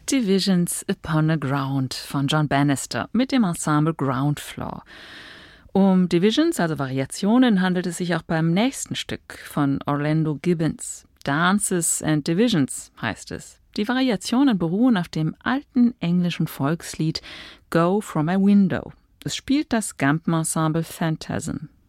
Divisions Upon a Ground von John Bannister mit dem Ensemble Ground Floor. Um Divisions, also Variationen, handelt es sich auch beim nächsten Stück von Orlando Gibbons. Dances and Divisions heißt es. Die Variationen beruhen auf dem alten englischen Volkslied Go From a Window. Es spielt das Gampen-Ensemble Phantasm.